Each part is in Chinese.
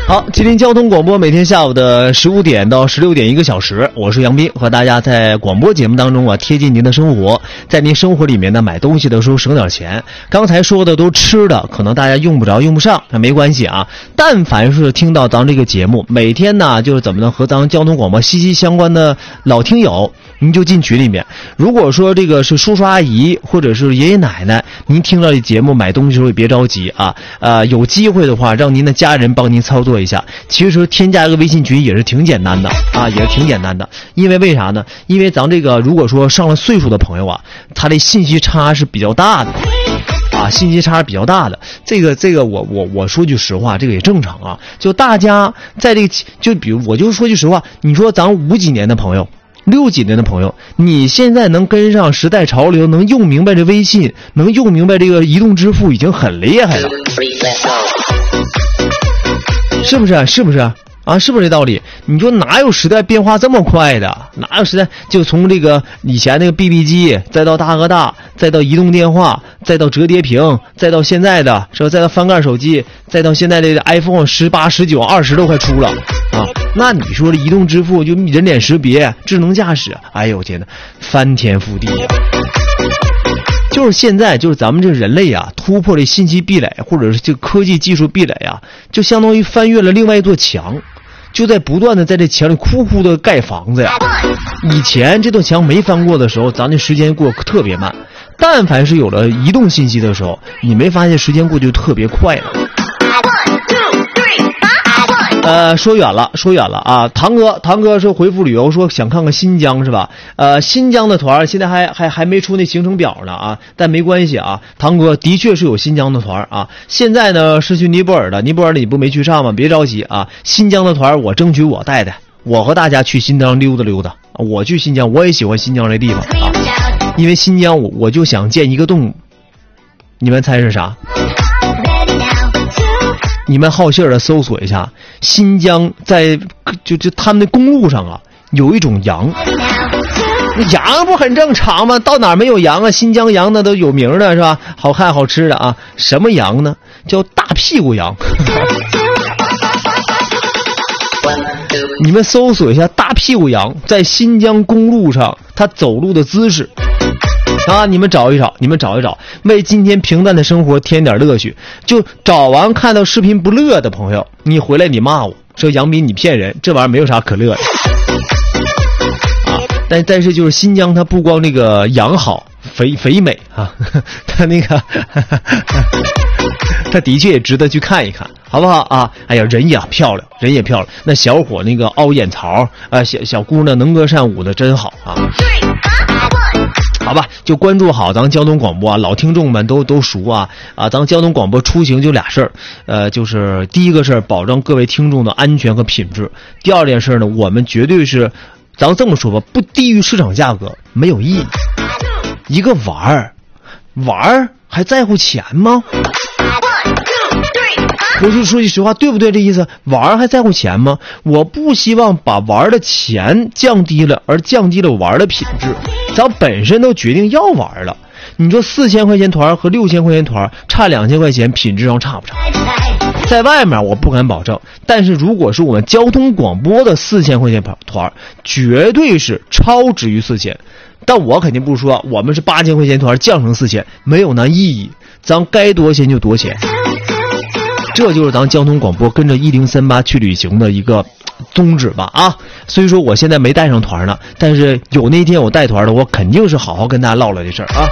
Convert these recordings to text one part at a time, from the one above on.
好，吉林交通广播每天下午的15点到16点1个小时，我是杨斌，和大家在广播节目当中啊贴近您的生活，在您生活里面呢买东西的时候省点钱。刚才说的都吃的，可能大家用不着用不上，那没关系啊。但凡是听到咱这个节目，每天呢就是怎么呢和咱交通广播息息相关的老听友，您就进群里面。如果说这个是叔叔阿姨或者是爷爷奶奶，您听到这节目买东西的时候也别着急啊，有机会的话让您的家人帮您操作一下。其实添加一个微信群也是挺简单的啊，也是挺简单的。因为啥呢？因为咱这个如果说上了岁数的朋友啊，他的信息差是比较大的啊，信息差是比较大的。这个我说句实话，这个也正常啊。就大家在这个就比如我就说句实话，你说咱50几年的朋友。60几年的朋友，你现在能跟上时代潮流，能用明白这微信，能用明白这个移动支付，已经很厉害了，是不是？是不是啊？是不是这道理？你说哪有时代变化这么快的？哪有时代就从这个以前那个 BB 机，再到大哥大，再到移动电话，再到折叠屏，再到现在的是吧？再到翻盖手机，再到现在的 iPhone 18、19、20都快出了啊！那你说这移动支付就人脸识别、智能驾驶，哎呦我天哪，翻天覆地呀！就是现在，就是咱们这人类啊，突破这信息壁垒，或者是这科技技术壁垒啊，就相当于翻越了另外一座墙，就在不断的在这墙里酷酷的盖房子呀。以前这座墙没翻过的时候，咱这时间过特别慢。但凡是有了移动信息的时候，你没发现时间过去特别快了。说远了啊！唐哥是回复旅游说想看看新疆是吧？新疆的团现在还没出那行程表呢啊，但没关系啊。唐哥的确是有新疆的团啊，现在呢是去尼泊尔的，尼泊尔你不没去上吗？别着急啊，新疆的团我争取我带，我和大家去新疆溜达溜达。我去新疆，我也喜欢新疆这地方啊，因为新疆我就想见一个动物，你们猜是啥？你们好信儿的搜索一下，新疆在就他们的公路上啊，有一种羊，羊不很正常吗？到哪没有羊啊？新疆羊那都有名的是吧？好看好吃的啊，什么羊呢？叫大屁股羊。你们搜索一下大屁股羊在新疆公路上它走路的姿势。啊，你们找一找，为今天平淡的生活添点乐趣。就找完看到视频不乐的朋友，你回来你骂我说杨斌你骗人，这玩意儿没有啥可乐的啊。但是就是新疆它不光那个羊好肥美啊，它那个它的确也值得去看一看，好不好啊？哎呀，人也漂亮。那小伙那个凹眼槽啊，小姑娘能歌善舞的真好啊。好吧，就关注好咱交通广播啊，老听众们都熟啊。咱交通广播出行就俩事儿，就是第一个事儿保证各位听众的安全和品质，第二件事呢，我们绝对是，咱这么说吧，不低于市场价格没有意义。一个玩儿还在乎钱吗？我就说句实话，对不对？这意思，玩还在乎钱吗？我不希望把玩的钱降低了，而降低了玩的品质。咱本身都决定要玩了，你说4000块钱团和6000块钱团差2000块钱，品质上差不差？在外面我不敢保证，但是如果是我们交通广播的4000块钱团，绝对是超值于4000。但我肯定不说我们是8000块钱团降成4000，没有那意义。咱该多少钱就多少钱。这就是咱交通广播跟着1038去旅行的一个宗旨吧啊！所以说我现在没带上团呢，但是有那天我带团的，我肯定是好好跟大家唠唠这事儿啊。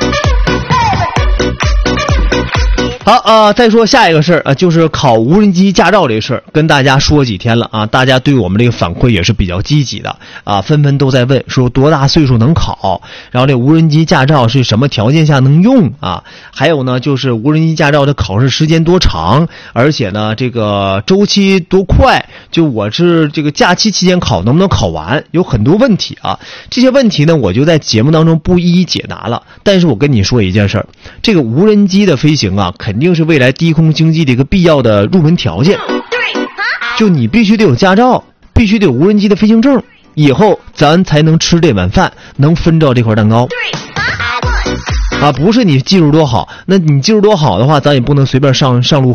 好再说下一个事儿就是考无人机驾照这事儿，跟大家说几天了啊，大家对我们这个反馈也是比较积极的啊，纷纷都在问说多大岁数能考，然后这无人机驾照是什么条件下能用啊？还有呢，就是无人机驾照的考试时间多长，而且呢，这个周期多快？就我是这个假期期间考能不能考完？有很多问题啊，这些问题呢，我就在节目当中不一一解答了。但是我跟你说一件事儿，这个无人机的飞行啊，肯定是未来低空经济的一个必要的入门条件。就你必须得有驾照，必须得有无人机的飞行证，以后咱才能吃这碗饭，能分着这块蛋糕。不是你技术多好，那你技术多好的话，咱也不能随便上路